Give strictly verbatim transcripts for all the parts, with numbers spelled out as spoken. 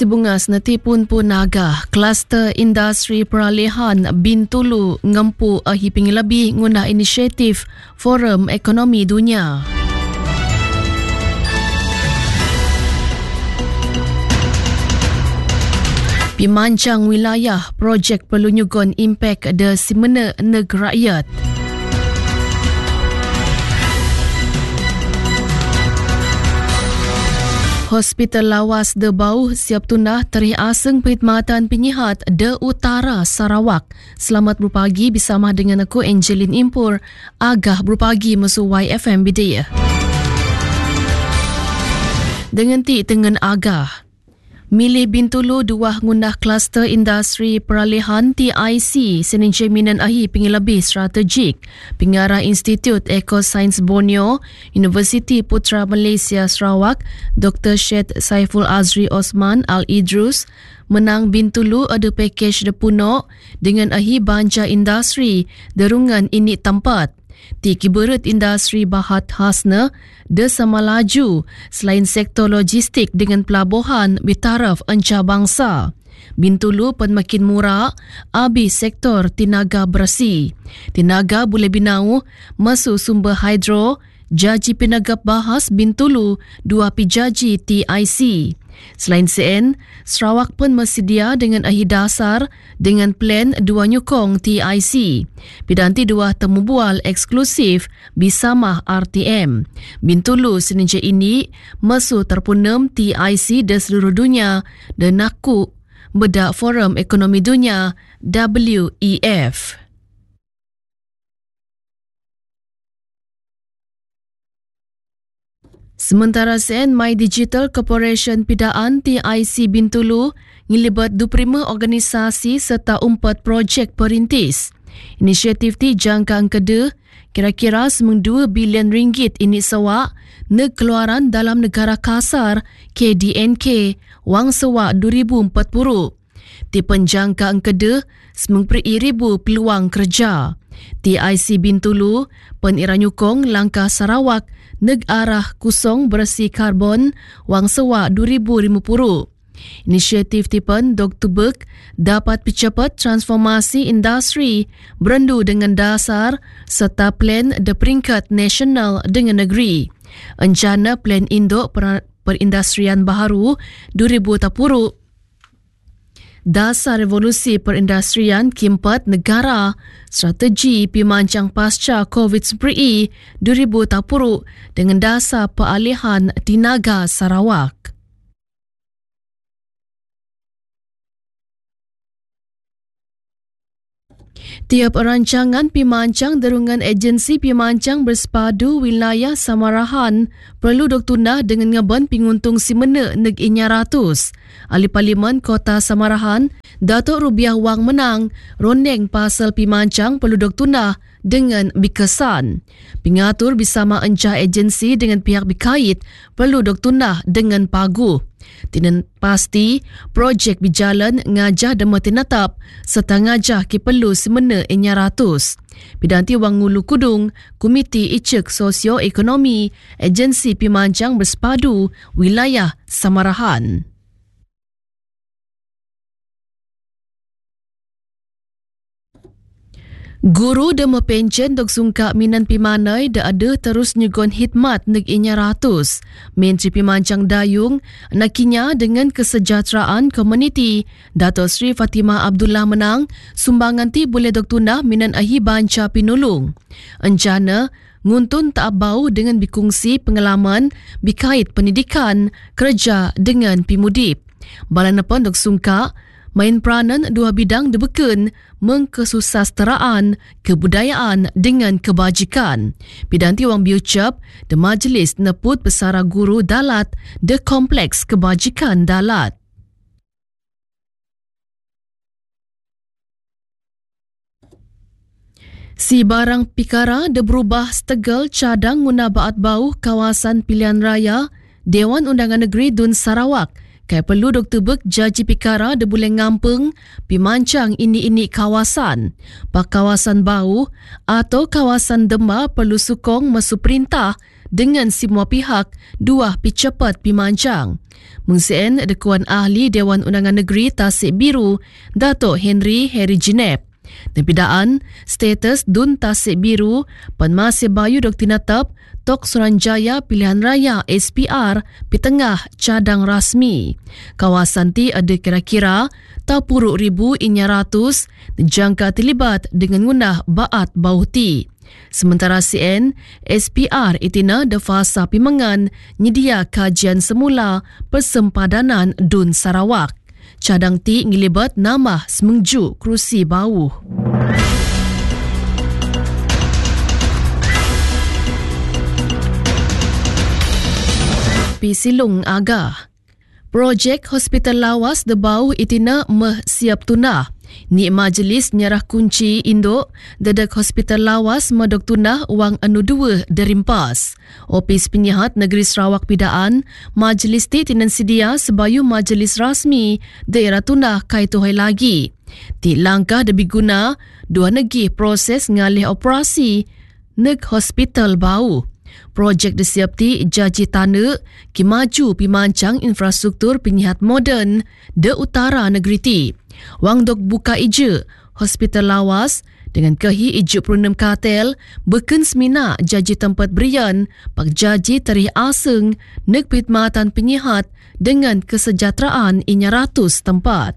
Komisi Bungas natipun pun naga kluster industri peralihan Bintulu ngempu ahi pingilabih nguna inisiatif Forum Ekonomi Dunia. Pimancang wilayah projek perlu nyugon impak de simena neg rakyat. Hospital lawas de Bauh siap tundah terih aseng perkhidmatan penyihat de Utara Sarawak. Selamat berpagi bersama dengan aku Angeline Impur. Agah berpagi mesu Y F M Bidayah. Dengan ti tengen agah. Milih Bintulu dua ngundah kluster industri peralihan T I C Senin Jaminan Ahi pengilabih strategik Pengarah Institut Ekosains Borneo Universiti Putra Malaysia Sarawak Doktor Syed Saiful Azri Osman Al-Idrus menang Bintulu ada pakej de punok dengan ahi banja industri derungan ini tempat. Ti kiberut industri bahat khasna de sama laju selain sektor logistik dengan pelabuhan bitaraf anca bangsa. Bintulu pun makin murah abi sektor tinaga bersih. Tinaga boleh binau masuk sumber hidro jaji pinagap bahas Bintulu dua pijaji T I C. Selain sen, Sarawak pun bersedia dengan ahi dasar dengan plan dua nyukong T I C. Pidanti dua temu bual eksklusif bersama R T M. Bintulu seninja ini masuk terpunam T I C di seluruh dunia dan aku bedak Forum Ekonomi Dunia W E F. Sementara sen, My Digital Corporation Pidaan T I C Bintulu ngilibat dua puluh lima organisasi serta empat projek perintis. Inisiatif ti jangka angkede kira-kira semang dua bilion ringgit ini sewak neg keluaran dalam negara kasar K D N K wang sewak dua ribu empat puluh. Ti penjangka angkede semang peri ribu peluang kerja. T I C Bintulu penira nyukong langkah Sarawak neg arah kusong bersih karbon wang sewa dua ribu lima puluh. Inisiatif tipen Doktor Bek dapat percepat transformasi industri berendu dengan dasar serta plan de peringkat nasional dengan negeri. Rencana plan induk per, perindustrian baharu dua ribu tiga puluh Dasar Revolusi Perindustrian keempat negara strategi pimancang pasca COVID sembilan belas dua ribu tiga puluh dengan dasar peralihan tinaga Sarawak. Tiap rancangan pimancang derungan agensi pimancang bersepadu wilayah Samarahan perlu doktunah dengan ngeban pinguntung simena neg inya ratus. Ahli Parlimen Kota Samarahan, Datuk Rubiah Wang menang, rondeng pasal pimancang perlu doktunah dengan bikesan. Pengatur bersama encah agensi dengan pihak berkait perlu doktunah dengan pagu. Tidak pasti projek berjalan ngajah dan matinatap serta ngajah ki perlu semena inya ratus. Pidanti Wang Ngulu Kudung, Komiti Icek Sosio-Ekonomi, Agensi Pimancang Bersepadu, Wilayah Samarahan. Guru dan mepencen dok sungka minan pimanai da ada terus nyugon khidmat neg inya ratus. Menteri Pimancang Dayung nakinya dengan kesejahteraan komuniti. Dato' Sri Fatimah Abdullah menang sumbangan ti boleh dok tunah minan ahi banca pinulung. Encana nguntun tak bau dengan bikongsi pengalaman bikait pendidikan kerja dengan pimudip. Balanapun dok sungka main peranan dua bidang debeken mengkesusasteraan, kebudayaan dengan kebajikan. Pidanti Wang biucap, de majlis neput pesara guru dalat de kompleks kebajikan dalat. Si barang pikara de berubah setegel cadang guna baat bau kawasan pilihan raya Dewan Undangan Negeri Dun Sarawak. Kai perlu Doktor Bek jaji pikara de boleh ngampeng pimancang ini-ini kawasan. Pak kawasan bau atau kawasan Demba perlu sukong masuk perintah dengan semua pihak dua pi cepat pi mancang. Mengsien Dekuan Ahli Dewan Undangan Negeri Tasik Biru, Datuk Henry Harry Jinep. Tempidaan status Dun Tasik Biru pan masih bayu dok tinatap Tok Suranjaya Pilihan Raya S P R pi tengah cadang rasmi. Kawasan ti ada kira-kira tapuruk ribu inya ratus jangka terlibat dengan ngunah baat bau ti. Sementara C N, S P R itina de fasa pimengan nyedia kajian semula persempadanan Dun Sarawak. Cadang ti ngilibat nama semengju kerusi bau. Pi silung agah. Projek Hospital Lawas de Bau itina meh siap tunah. Ni majlis nyerah kunci induk dedak Hospital Lawas medok tunah wang anu dua derimpas. Opis Penyihat Negeri Sarawak Pidaan, majlis ti tinan sedia sebayu majlis rasmi daerah tunah kaituhai lagi. Ti langkah debi guna dua negih proses ngalih operasi neg Hospital Bau. Projek disiap ti jaji tanda ki maju pimancang infrastruktur penyihat moden de utara negeri ti. Wang dok buka ija Hospital Lawas dengan kehi ija perunem kartel beken semina jaji tempat berian pak jaji tarikh aseng neg perkhidmatan penyihat dengan kesejahteraan inya ratus tempat.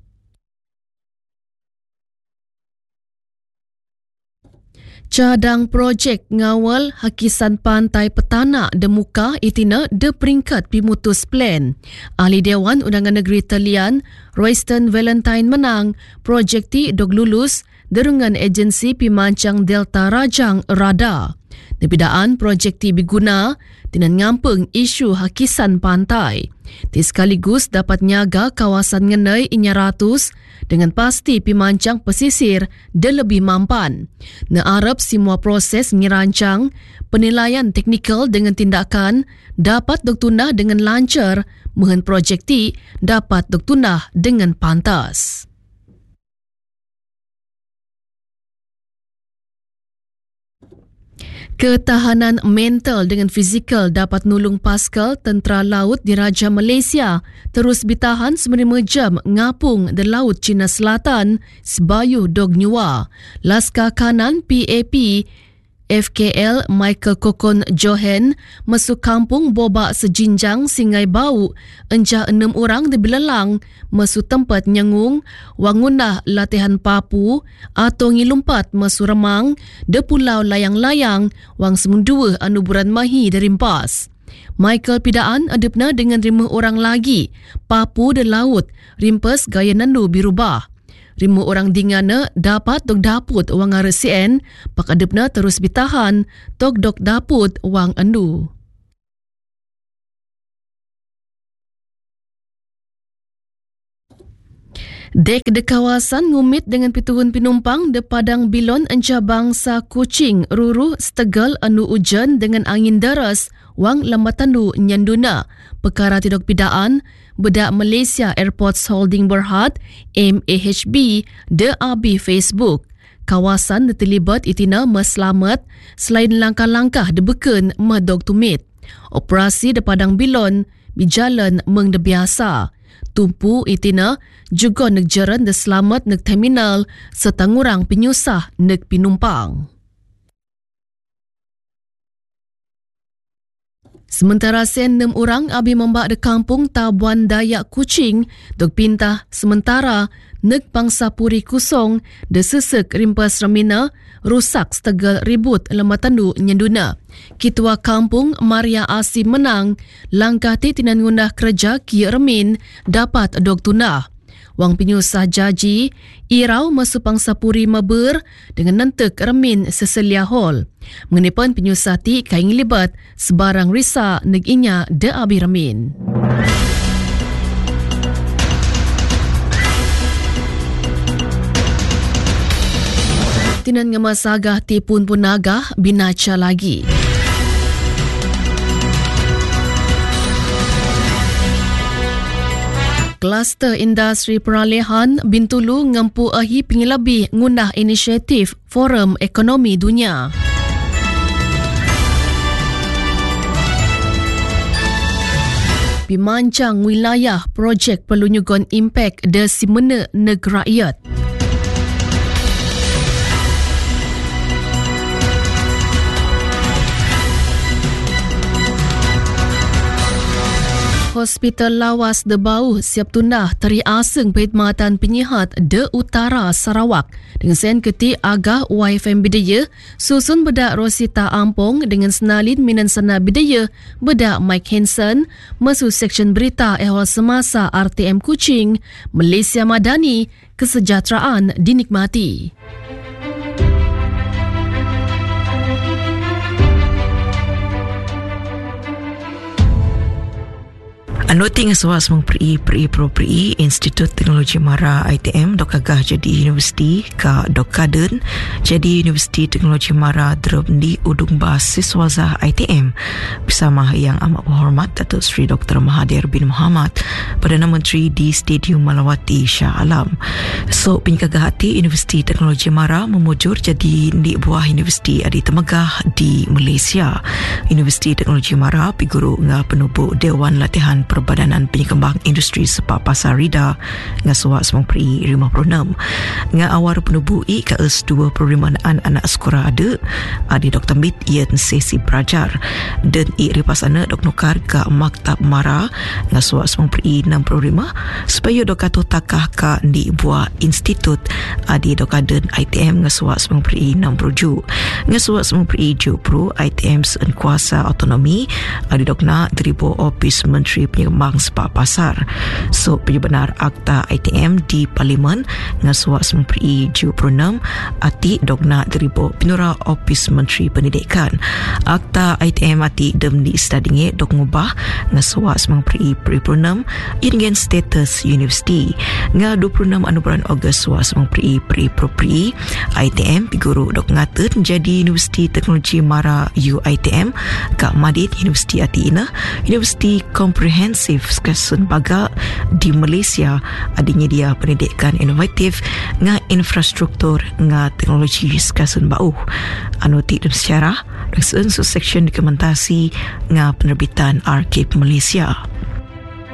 Cadang projek ngawal hakisan pantai petana de muka itina de peringkat pimutus plan. Ahli Dewan Undangan Negeri Talian, Royston Valentine menang, projek ti dog lulus derungan agensi pimancang Delta Rajang Rada. Nebidaan projek ti biguna tinan ngampeng isu hakisan pantai. Ti sekaligus dapat nyaga kawasan ngenai inya ratus dengan pasti pimancang pesisir de lebih mampan. Nearap semua proses ngirancang, penilaian teknikal dengan tindakan dapat doktunah dengan lancar, mehen projek ti dapat doktunah dengan pantas. Ketahanan mental dengan fizikal dapat nulung Paskal Tentera Laut Diraja Malaysia terus bertahan sembilan jam ngapung di Laut Cina Selatan sebayu dog nyua. Laskar Kanan P A P F K L Michael Kokon Johan masuk kampung Bobak Sejinjang Singai Bau enjah enam orang dibelelang masuk tempat nyangung wangunah latihan papu atau ngilumpat masuk remang de pulau layang-layang wang semundua anuburan mahi dari Rimpas. Michael Pidaan adepna dengan lima orang lagi papu de laut Rimpas gaya nandu birubah. Lima orang dingana dapat dok daput wang aresian, pak adepna terus bitahan tok dok daput wang andu. Dek de kawasan ngumit dengan pituhun penumpang de Padang Bilon enca bangsa Kuching ruruh setegal anu ujan dengan angin deras wang lambatandu nyanduna. Perkara tidok pidaan bedak Malaysia Airports Holding Berhad M A H B de abi Facebook. Kawasan de terlibat itina meselamat selain langkah-langkah de beken medok tumit. Operasi de Padang Bilon berjalan meng de biasa. Tumpu itina juga neg jaran de selamat neg terminal serta ngurang penyusah neg penumpang. Sementara sen enam orang abi membak de kampung Tabuan Dayak Kuching dok pintah sementara neg bangsa Puri Kusong de sesek Rimpas Ramina rusak setegal ribut lematandu nyenduna. Ketua Kampung Maria Asim menang, langkah ti tinan ngundah kerja Ki Remin dapat dok tunah. Wang penyusah jaji, irau masuk pangsa Puri Meber dengan nentek Remin seselia hol. Mengenai penyusah ti kain libat sebarang risa neg inya de abi Remin. Tinan ngemasagah ti pun pun nagah binaca lagi. Kluster Industri Peralihan Bintulu ngampu ahi pengilabih ngundah inisiatif Forum Ekonomi Dunia. Bimancang wilayah projek pelunyugon impak de simena negraiyat. Hospital Lawas de Bauh siap tundah teri asing perkhidmatan penyihat de Utara Sarawak. Dengan sen ketik agah Y F M Bidaya, susun bedak Rosita Ampong dengan senalin minan sana Bidaya, bedak Mike Hansen, mesu seksyen berita ehwal semasa R T M Kuching, Malaysia Madani, kesejahteraan dinikmati. Anoting aswas meng pri pri pro pri Institut Teknologi Mara I T M dok agah jadi universiti ka dok kaden jadi Universiti Teknologi Mara drop di udung basis wazah I T M bersama yang amat berhormat Datuk Seri Doktor Mahathir bin Mohamad, Perdana Menteri di Stadium Malawati Shah Alam. So penyegah hati Universiti Teknologi Mara memujur jadi di buah universiti adi temegah di Malaysia. Universiti Teknologi Mara piguru nga penubuh Dewan Latihan Perbadanan Penyekembang Industri Sepak Pasar Rida ngasuak semang peri lima puluh enam nga awar penubui ka es dua perlimaan anak sekolah ada adi Doktor Mit Yen Sesi Prajar dan i ripasana dok nukar ka Maktab Mara ngasuak semang peri enam puluh lima supaya dok atuh takah ka di buah institut adi dok aden I T M ngasuak semang peri enam puluh ju ngasuak semang peri ju pro I T M sen kuasa autonomi adi dok na deribu Ofis Menteri Penyekembang Sepak Pasar. So penyebenar akta I T M di Parlimen ngasuak sempri tujuh puluh enam ati dogna deribu penura Ofis Menteri Pendidikan. Akta I T M ati dem di stadinge dok ngubah ngasuak sempri dua puluh enam dengan status universiti. Nga dua puluh enam anu bulan Ogos suak sempri pri pro pri I T M piguru dok ngatur jadi Universiti Teknologi Mara U I T M ka Madin Universiti ati ina Universiti Komprehensif Skasun Baga di Malaysia adanya dia pendidikan inovatif nga infrastruktur nga teknologi Skasun Bauh anu tik dan sejarah dan seunsu seksyen dokumentasi nga penerbitan Arkib Malaysia.